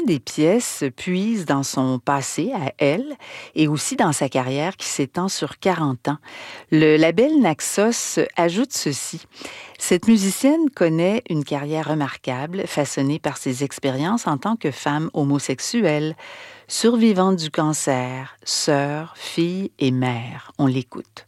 des pièces puise dans son passé à elle et aussi dans sa carrière qui s'étend sur 40 ans. Le label Naxos ajoute ceci. Cette musicienne connaît une carrière remarquable, façonnée par ses expériences en tant que femme homosexuelle, survivante du cancer, sœur, fille et mère. On l'écoute.